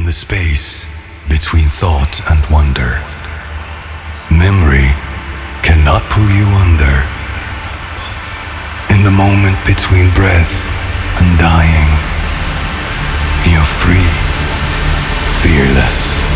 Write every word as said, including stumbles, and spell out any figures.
the space between thought and wonder. Memory cannot pull you under. In the moment between breath and dying, you're free, fearless.